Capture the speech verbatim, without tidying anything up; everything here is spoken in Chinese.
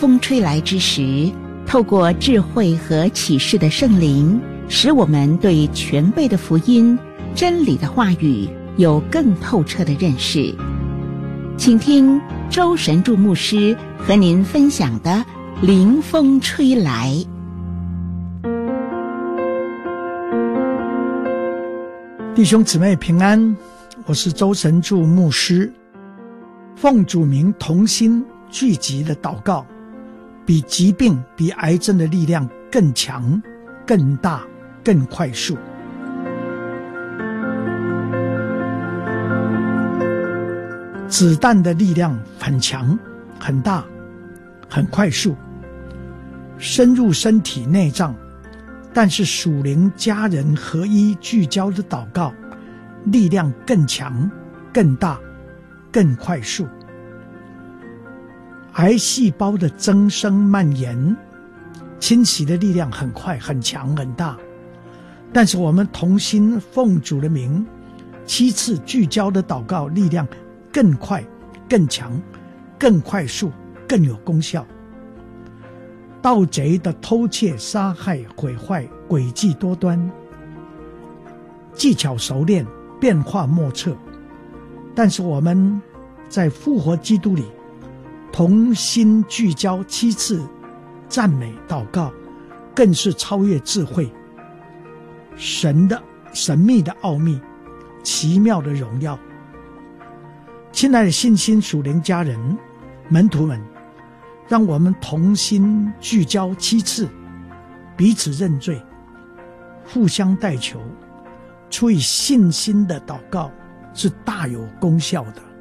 风吹来之时，透过智慧和启示的圣灵，使我们对全备的福音、真理的话语有更透彻的认识。请听周神助牧师和您分享的灵风吹来。 弟兄姊妹平安，我是周神助牧师。奉主名同心聚集的祷告，比疾病、比癌症的力量更强、更大、更快速。子弹的力量很强、很大、很快速，深入身体内脏，但是属灵家人合一聚焦的祷告，力量更强、更大、更快速。癌细胞的增生蔓延，侵袭的力量很快、很强、很大，但是我们同心奉主的名，七次聚焦的祷告，力量更快、更强、更快速、更有功效。盗贼的偷窃、杀害、毁坏诡计多端，技巧熟练，变化莫测，但是我们在复活基督里同心聚焦七次赞美祷告，更是超越智慧，神的神秘的奥秘，奇妙的荣耀。亲爱的信心属灵家人门徒们，让我们同心聚焦七次，彼此认罪，互相代求，出于信心的祷告是大有功效的。